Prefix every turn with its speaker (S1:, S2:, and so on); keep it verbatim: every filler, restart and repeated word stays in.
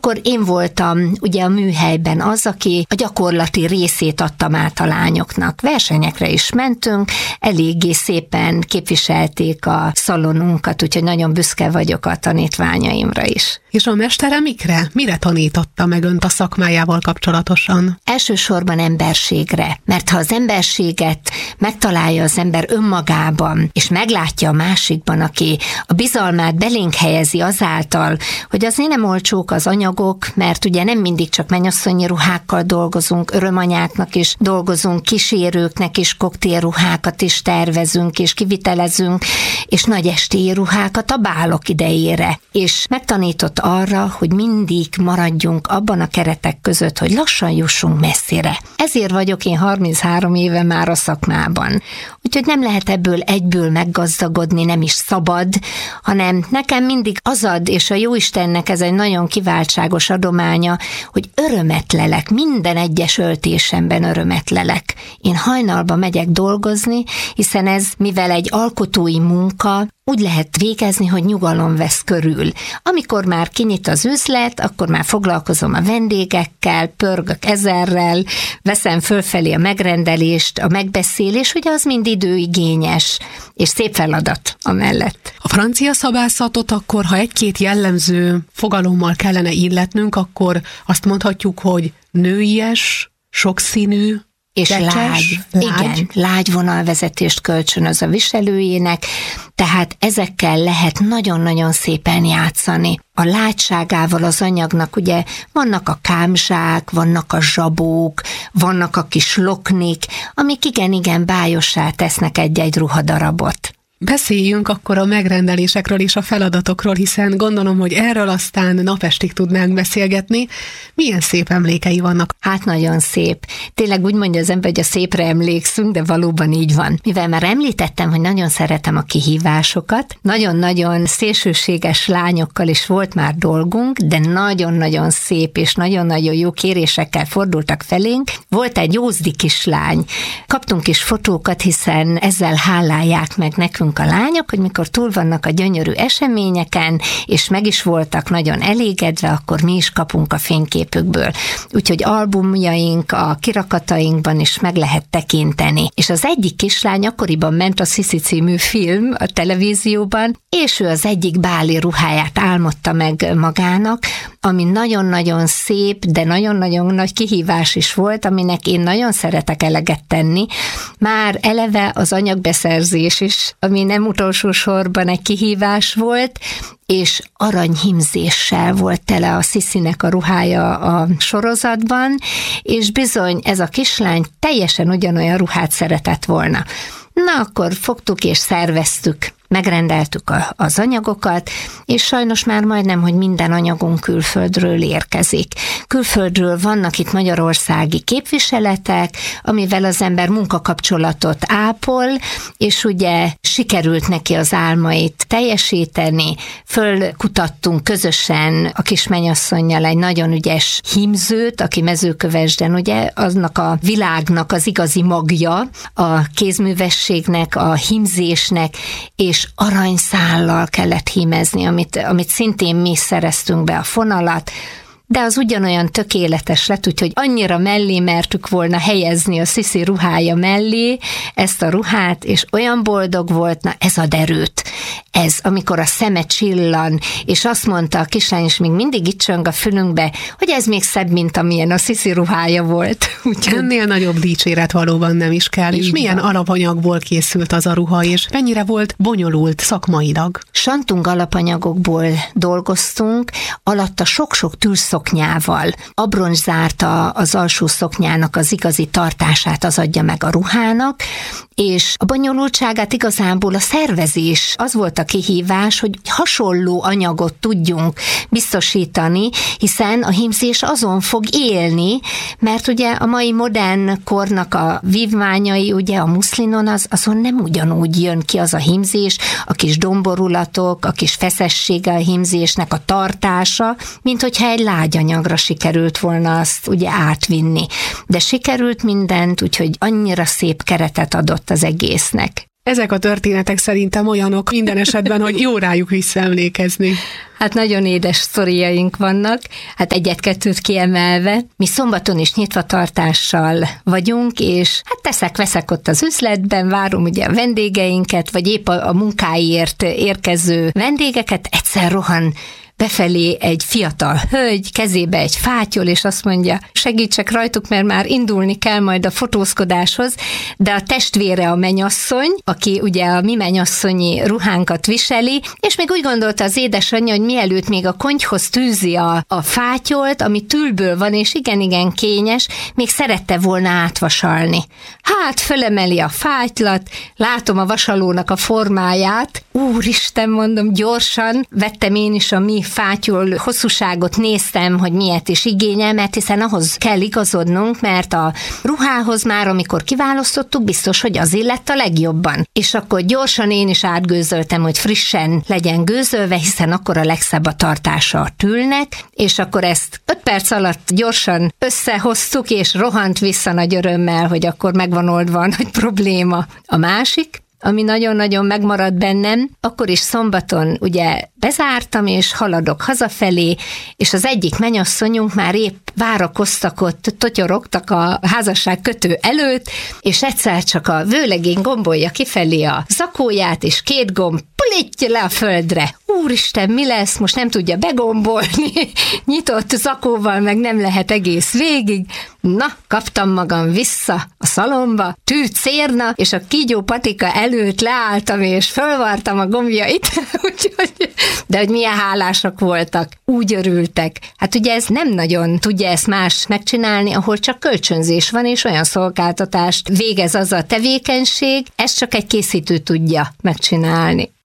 S1: akkor én voltam ugye a műhelyben az, aki a gyakorlati részét adtam át a lányoknak. Versenyekre is mentünk, eléggé szépen képviselték a szalonunkat, úgyhogy nagyon büszke vagyok a tanítványaimra is.
S2: És a mestere mikre? Mire tanította meg önt a szakmájával kapcsolatosan?
S1: Elsősorban emberségre, mert ha az emberséget megtalálja az ember önmagában, és meglátja a másikban, aki a bizalmát belénk helyezi azáltal, hogy azért nem olcsók az anyagok, mert ugye nem mindig csak mennyasszonyi ruhákkal dolgozunk, örömanyáknak is dolgozunk, kísérőknek is koktélruhákat is tervezünk, és kivitelezünk, és nagy estély ruhákat a bálok idejére. És megtanított arra, hogy mindig maradjunk abban a keretek között, hogy lassan jussunk messzire. Ezért vagyok én harminchárom éve már a szakmában. Úgyhogy nem lehet ebből egyből meggazdagodni, nem is szabad, hanem nekem mindig az ad, és a Jóistennek ez egy nagyon kiváltságos adománya, hogy örömet lelek, minden egyes öltésemben örömet lelek. Én hajnalba megyek dolgozni, hiszen ez, mivel egy alkotói munka, úgy lehet végezni, hogy nyugalom vesz körül. Amikor már kinyit az üzlet, akkor már foglalkozom a vendégekkel, pörgök ezerrel, veszem fölfelé a megrendelést, a megbeszélés, ugye az mind időigényes, és szép feladat amellett.
S2: A francia szabászatot akkor, ha egy-két jellemző fogalommal kellene illetnünk, akkor azt mondhatjuk, hogy nőies, sokszínű,
S1: és
S2: Decses,
S1: lágy,
S2: lágy.
S1: Igen, lágy vonalvezetést kölcsönöz a viselőjének, tehát ezekkel lehet nagyon-nagyon szépen játszani. A lágyságával az anyagnak ugye vannak a kámzsák, vannak a zsabók, vannak a kis loknik, amik igen-igen bájossá tesznek egy-egy ruhadarabot.
S2: Beszéljünk akkor a megrendelésekről és a feladatokról, hiszen gondolom, hogy erről aztán napestig tudnánk beszélgetni. Milyen szép emlékei vannak?
S1: Hát nagyon szép. Tényleg úgy mondja az ember, hogy a szépre emlékszünk, de valóban így van. Mivel már említettem, hogy nagyon szeretem a kihívásokat, nagyon-nagyon szélsőséges lányokkal is volt már dolgunk, de nagyon-nagyon szép és nagyon-nagyon jó kérésekkel fordultak felénk. Volt egy józdi kislány. Kaptunk is fotókat, hiszen ezzel hálálják meg nekünk a lányok, hogy mikor túl vannak a gyönyörű eseményeken, és meg is voltak nagyon elégedve, akkor mi is kapunk a fényképükből. Úgyhogy albumjaink, a kirakatainkban is meg lehet tekinteni. És az egyik kislány akkoriban ment a Sisi című film a televízióban, és ő az egyik báli ruháját álmodta meg magának, ami nagyon-nagyon szép, de nagyon-nagyon nagy kihívás is volt, aminek én nagyon szeretek eleget tenni. Már eleve az anyagbeszerzés is, ami nem utolsó sorban egy kihívás volt, és aranyhímzéssel volt tele a Sisinek a ruhája a sorozatban, és bizony ez a kislány teljesen ugyanolyan ruhát szeretett volna. Na, akkor fogtuk és szerveztük, megrendeltük a, az anyagokat, és sajnos már majdnem, hogy minden anyagunk külföldről érkezik. Külföldről vannak itt magyarországi képviseletek, amivel az ember munkakapcsolatot ápol, és ugye sikerült neki az álmait teljesíteni. Fölkutattunk közösen a kis mennyasszonnyal egy nagyon ügyes hímzőt, aki Mezőkövesden, ugye, aznak a világnak az igazi magja, a kézművességnek, a hímzésnek, és és aranyszállal kellett hímezni, amit, amit szintén mi szereztünk be a fonalat, de az ugyanolyan tökéletes lett, úgyhogy annyira mellé mertük volna helyezni a Sisi ruhája mellé ezt a ruhát, és olyan boldog volt, na ez ad erőt. Ez, amikor a szeme csillan, és azt mondta a kislány, és még mindig itt csöng a fülünkbe, hogy ez még szebb, mint amilyen a Sisi ruhája volt.
S2: Úgyhogy ennél nagyobb dicséret valóban nem is kell. És milyen alapanyagból készült az a ruha, és mennyire volt bonyolult szakmailag?
S1: Santung alapanyagokból dolgoztunk, alatta sok-sok tűrszoknyával. Abroncs zárta az alsó szoknyának az igazi tartását, az adja meg a ruhának, és a bonyolultságát igazából a szervezés, az volt a kihívás, hogy hasonló anyagot tudjunk biztosítani, hiszen a hímzés azon fog élni, mert ugye a mai modern kornak a vívmányai, ugye a muszlinon, az, azon nem ugyanúgy jön ki az a hímzés, a kis domborulatok, a kis feszessége a hímzésnek, a tartása, mint hogyha egy lágyanyagra sikerült volna azt ugye átvinni. De sikerült mindent, úgyhogy annyira szép keretet adott az egésznek.
S2: Ezek a történetek szerintem olyanok minden esetben, hogy jó rájuk visszaemlékezni.
S1: Hát nagyon édes sztoriaink vannak, hát egyet-kettőt kiemelve. Mi szombaton is nyitvatartással vagyunk, és hát teszek-veszek ott az üzletben, várom ugye a vendégeinket, vagy épp a, a munkáért érkező vendégeket, egyszer rohan befelé egy fiatal hölgy, kezébe egy fátyol, és azt mondja, segítsek rajtuk, mert már indulni kell majd a fotózkodáshoz, de a testvére a mennyasszony, aki ugye a mi mennyasszonyi ruhánkat viseli, és még úgy gondolta az édesanyja, hogy mielőtt még a konyhhoz tűzi a, a fátyolt, ami tülből van, és igen-igen kényes, még szerette volna átvasalni. Hát fölemeli a fátylat, látom a vasalónak a formáját, úristen, mondom, gyorsan vettem én is a mi fátyol hosszúságot, néztem, hogy miért is igényel, mert hiszen ahhoz kell igazodnunk, mert a ruhához már, amikor kiválasztottuk, biztos, hogy az illett a legjobban. És akkor gyorsan én is átgőzöltem, hogy frissen legyen gőzölve, hiszen akkor a legszebb a tartása a tülnek, és akkor ezt öt perc alatt gyorsan összehoztuk, és rohant vissza nagy örömmel, hogy akkor megvan oldva a nagy probléma. A másik, ami nagyon-nagyon megmaradt bennem, akkor is szombaton ugye bezártam, és haladok hazafelé, és az egyik mennyasszonyunk már épp várakoztak ott, totyorogtak a házasság kötő előtt, és egyszer csak a vőlegény gombolja kifelé a zakóját, és két gomb pulitja le a földre. Úristen, mi lesz? Most nem tudja begombolni, nyitott zakóval meg nem lehet egész végig. Na, kaptam magam vissza a szalomba, tű cérna, és a kígyó patika előtt leálltam, és fölvartam a gombjait, úgyhogy, de hogy milyen hálásak voltak, úgy örültek. Hát ugye ez nem nagyon tudja ezt más megcsinálni, ahol csak kölcsönzés van, és olyan szolgáltatást végez az a tevékenység, ezt csak egy készítő tudja megcsinálni.